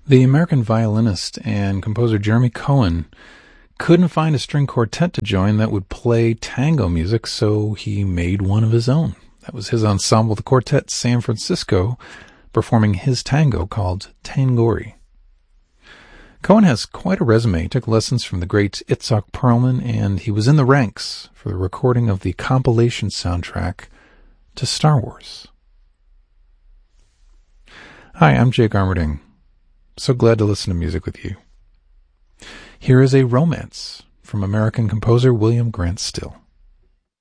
The American violinist and composer Jeremy Cohen couldn't find a string quartet to join that would play tango music, so he made one of his own. That was his ensemble, the Quartet San Francisco, performing his tango called Tangori. Cohen has quite a resume. He took lessons from the great Itzhak Perlman, and he was in the ranks for the recording of the compilation soundtrack to Star Wars. Hi, I'm Jake Armerding. So glad to listen to music with you. Here is a romance from American composer William Grant Still.